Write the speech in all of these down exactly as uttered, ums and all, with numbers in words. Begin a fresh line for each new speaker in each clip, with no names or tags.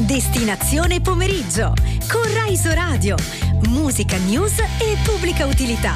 Destinazione pomeriggio con Raiso Radio, musica, news e pubblica utilità.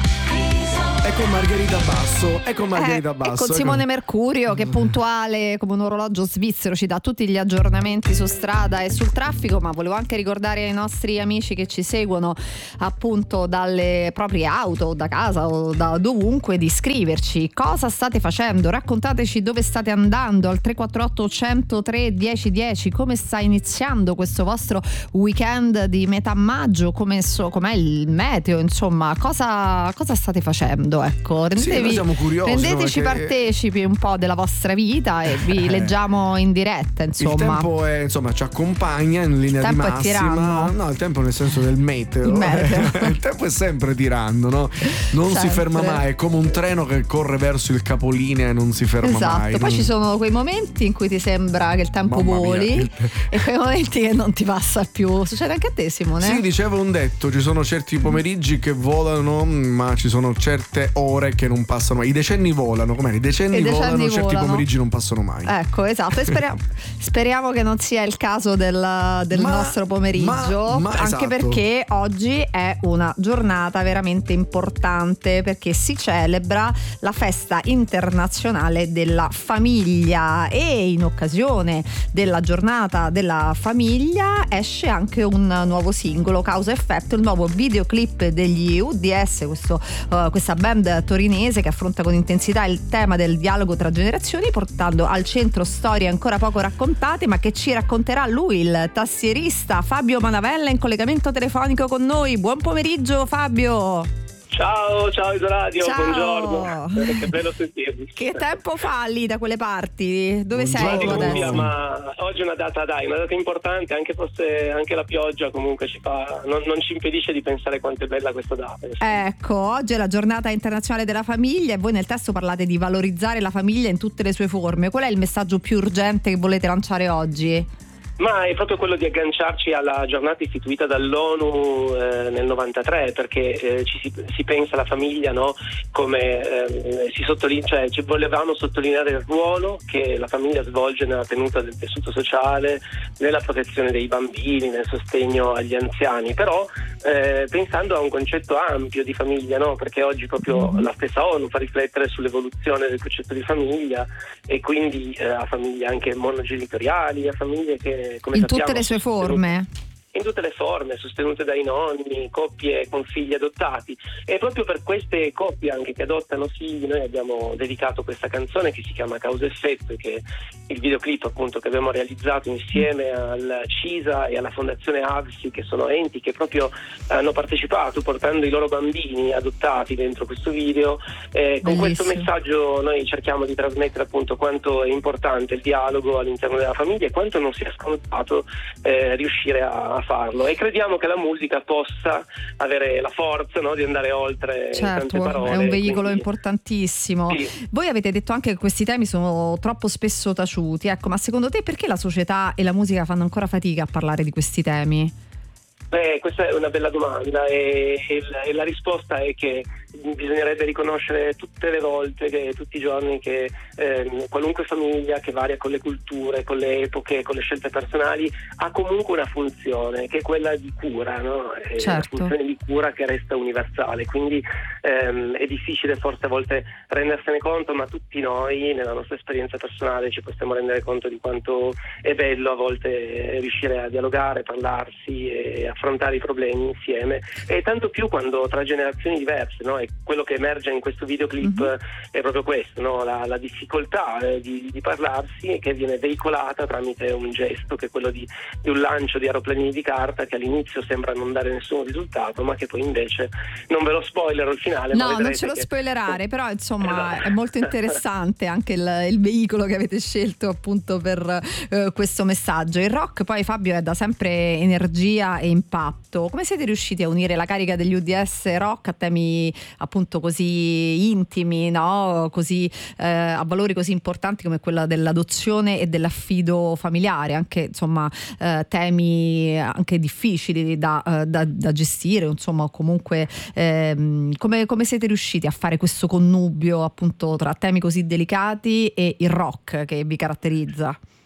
È con Margherita Basso, è con Margherita
eh,
Basso.
E con Simone con... Mercurio, che puntuale come un orologio svizzero ci dà tutti gli aggiornamenti su strada e sul traffico. Ma volevo anche ricordare ai nostri amici che ci seguono appunto dalle proprie auto, da casa o da dovunque, di scriverci cosa state facendo, raccontateci dove state andando al tre quattro otto uno zero tre uno zero uno zero, come sta iniziando questo vostro weekend di metà maggio, come so, com'è il meteo, insomma, cosa, cosa state facendo? Ecco, rendetevi,
sì, siamo curiosi,
rendeteci
no?
partecipi un po' della vostra vita e vi leggiamo in diretta, insomma.
Il tempo è, insomma, ci accompagna in linea
il
di
tempo
massima.
È tiranno.
No, il tempo nel senso del meteo.
Il, meteo.
Il tempo è sempre tirando, no? Non sempre. Si ferma mai, è come un treno che corre verso il capolinea e non si ferma
esatto.
mai.
Poi
non...
ci sono quei momenti in cui ti sembra che il tempo
Mamma
voli
mia.
e quei momenti che non ti passa più. Succede anche a te, Simone?
Sì, diceva un detto, ci sono certi pomeriggi che volano, ma ci sono certe ore che non passano mai. I decenni volano, com'è? I decenni,
I decenni
volano,
volano,
certi pomeriggi non passano mai.
Ecco, esatto. E speriamo, speriamo che non sia il caso del, del
ma,
nostro pomeriggio,
ma, ma,
anche
esatto.
perché oggi è una giornata veramente importante, perché si celebra la festa internazionale della famiglia e in occasione della giornata della famiglia esce anche un nuovo singolo, Causa Effetto, il nuovo videoclip degli U D S, questo, uh, questa band torinese che affronta con intensità il tema del dialogo tra generazioni, portando al centro storie ancora poco raccontate, ma che ci racconterà lui, il tastierista Fabio Manavella, in collegamento telefonico con noi. Buon pomeriggio, Fabio.
Ciao, ciao Isoradio,
ciao.
Buongiorno. Che bello sentirvi.
Che tempo fa lì da quelle parti? Dove
Buongiorno.
sei tu adesso?
Ma oggi è una data, dai, una data importante, anche forse anche la pioggia comunque ci fa, non, non ci impedisce di pensare quanto è bella questa data.
Ecco, oggi è la giornata internazionale della famiglia e voi nel testo parlate di valorizzare la famiglia in tutte le sue forme. Qual è il messaggio più urgente che volete lanciare oggi?
Ma è proprio quello di agganciarci alla giornata istituita dall'ONU eh, nel novantatré, perché eh, ci si, si pensa alla famiglia, no? Come eh, si sottolinea, cioè ci volevamo sottolineare il ruolo che la famiglia svolge nella tenuta del tessuto sociale, nella protezione dei bambini, nel sostegno agli anziani, però eh, pensando a un concetto ampio di famiglia, no? Perché oggi proprio la stessa ONU fa riflettere sull'evoluzione del concetto di famiglia e quindi eh, a famiglie anche monogenitoriali, a famiglie che come
in
sappiamo,
tutte le sue forme.
In tutte le forme, sostenute dai nonni, coppie con figli adottati. E proprio per queste coppie anche che adottano figli noi abbiamo dedicato questa canzone che si chiama Causa Effetto, e che è il videoclip appunto che abbiamo realizzato insieme al CISA e alla Fondazione AVSI, che sono enti che proprio hanno partecipato portando i loro bambini adottati dentro questo video. Eh, con questo messaggio noi cerchiamo di trasmettere appunto quanto è importante il dialogo all'interno della famiglia e quanto non sia scontato eh, riuscire a farlo, e crediamo che la musica possa avere la forza, no, di andare oltre
certo,
tante parole.
È un veicolo
quindi...
importantissimo.
Sì.
Voi avete detto anche che questi temi sono troppo spesso taciuti, ecco, ma secondo te perché la società e la musica fanno ancora fatica a parlare di questi temi?
Beh, questa è una bella domanda e, e, la, e la risposta è che bisognerebbe riconoscere tutte le volte, che, tutti i giorni, che eh, qualunque famiglia che varia con le culture, con le epoche, con le scelte personali, ha comunque una funzione che è quella di cura, no? È
certo.
Una funzione di cura che resta universale, quindi ehm, è difficile forse a volte rendersene conto, ma tutti noi nella nostra esperienza personale ci possiamo rendere conto di quanto è bello a volte riuscire a dialogare, parlarsi e affrontare i problemi insieme, e tanto più quando tra generazioni diverse, no? E quello che emerge in questo videoclip mm-hmm. è proprio questo, no? la, la difficoltà eh, di, di parlarsi, e che viene veicolata tramite un gesto che è quello di, di un lancio di aeroplanini di carta che all'inizio sembra non dare nessun risultato, ma che poi invece, non ve lo spoilerò il finale,
no,
ma
non ce lo
che...
spoilerare, però insomma
esatto.
È molto interessante anche il, il veicolo che avete scelto appunto per eh, questo messaggio. Il rock poi, Fabio, è da sempre energia e impatto. Come siete riusciti a unire la carica degli U D S rock a temi appunto così intimi, no? Così eh, a valori così importanti come quella dell'adozione e dell'affido familiare, anche insomma eh, temi anche difficili da, eh, da, da gestire, insomma, comunque ehm, come, come siete riusciti a fare questo connubio appunto tra temi così delicati e il rock che vi caratterizza?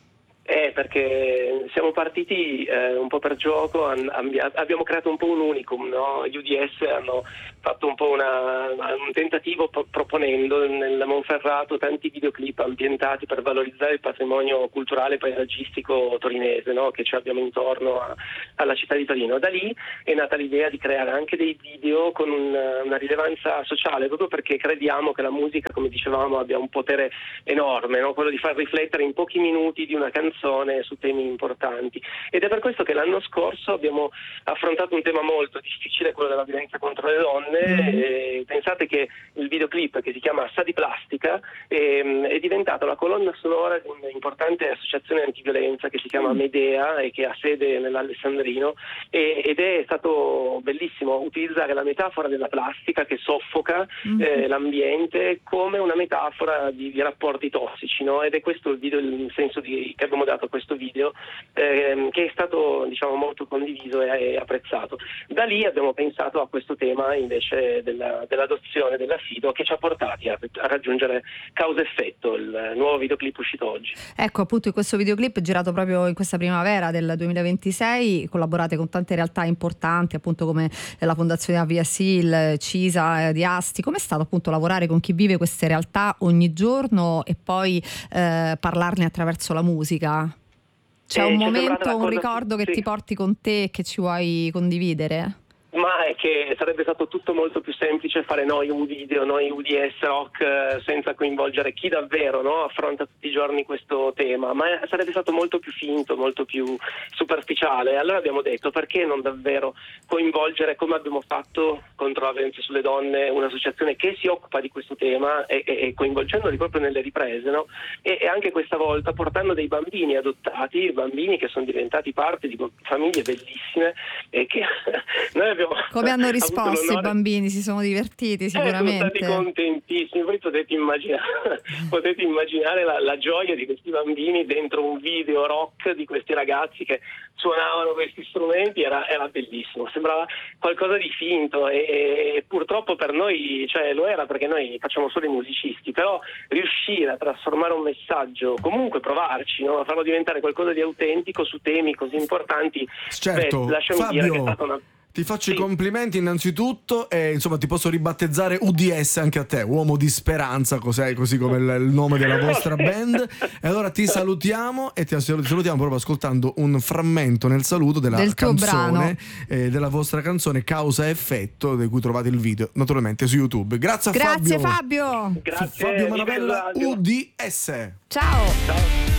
Eh, perché siamo partiti eh, un po' per gioco, an- ambia- abbiamo creato un po' un unicum, no? Gli U D S hanno fatto un po' una, un tentativo pro- proponendo nel Monferrato tanti videoclip ambientati per valorizzare il patrimonio culturale e paesaggistico torinese, no? Che ci abbiamo intorno a, alla città di Torino. Da lì è nata l'idea di creare anche dei video con un, una rilevanza sociale, proprio perché crediamo che la musica, come dicevamo, abbia un potere enorme, no? Quello di far riflettere in pochi minuti di una canzone su temi importanti. Ed è per questo che l'anno scorso abbiamo affrontato un tema molto difficile, quello della violenza contro le donne. Mm. E pensate che il videoclip, che si chiama Sa di plastica, è, è diventato la colonna sonora di un'importante associazione antiviolenza che si chiama Medea e che ha sede nell'Alessandrino, e, ed è stato bellissimo utilizzare la metafora della plastica che soffoca mm. eh, l'ambiente come una metafora di, di rapporti tossici, no? Ed è questo il video, il senso di, che abbiamo dato a questo video, ehm, che è stato, diciamo, molto condiviso e, e apprezzato. Da lì abbiamo pensato a questo tema invece della, dell'adozione dell'affido, che ci ha portati a, a raggiungere Causa Effetto, il nuovo videoclip uscito oggi.
Ecco, appunto, in questo videoclip girato proprio in questa primavera del duemilaventisei collaborate con tante realtà importanti, appunto come la Fondazione A V S I, il CISA eh, di Asti. Com'è stato appunto lavorare con chi vive queste realtà ogni giorno e poi eh, parlarne attraverso la musica? C'è
Eh,
un
ci è
momento,
sembrata
un
una cosa-
ricordo che
sì.
ti porti con te e che ci vuoi condividere?
Ma è che sarebbe stato tutto molto più semplice fare noi un video, noi U D S Rock, eh, senza coinvolgere chi davvero, no, affronta tutti i giorni questo tema, ma sarebbe stato molto più finto, molto più superficiale. Allora abbiamo detto, perché non davvero coinvolgere, come abbiamo fatto contro la violenza sulle donne, un'associazione che si occupa di questo tema e, e, e coinvolgendoli proprio nelle riprese, no? E, e anche questa volta portando dei bambini adottati, bambini che sono diventati parte di famiglie bellissime e che noi abbiamo
Come hanno
avuto
risposto i
l'onore-
bambini? Si sono divertiti sicuramente.
Eh, sono stati contentissimi. Voi potete immaginare, potete immaginare la, la gioia di questi bambini dentro un video rock di questi ragazzi che suonavano questi strumenti. Era, era bellissimo, sembrava qualcosa di finto e, e purtroppo per noi, cioè, lo era, perché noi facciamo solo i musicisti, però riuscire a trasformare un messaggio, comunque provarci, no? A farlo diventare qualcosa di autentico su temi così importanti,
Certo,
beh, lasciami
Fabio,
dire che è stata una...
ti faccio
Sì.
i complimenti innanzitutto e insomma ti posso ribattezzare U D S anche a te, uomo di speranza, cos'è, così come il, il nome della vostra band. E allora ti salutiamo e ti salutiamo proprio ascoltando un frammento nel saluto della
Del tuo
canzone, eh, della vostra canzone Causa Effetto, di cui trovate il video naturalmente su YouTube. Grazie a
Grazie
Fabio.
Fabio.
Grazie,
Fabio
viva il
Manavella,
radio.
U D S.
Ciao.
Ciao.